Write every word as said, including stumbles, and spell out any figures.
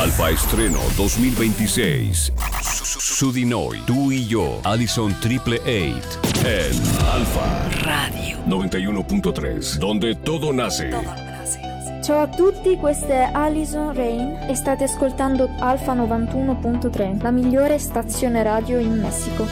Alfa Estreno dos mil veintiséis. Sudinoy, tú y yo, Allison Triple Eight. En Alfa Radio noventa y uno punto tres, donde todo nace. Ciao a tutti, questa è Alison Rain e state ascoltando Alfa novantuno punto tre, la migliore stazione radio in Messico.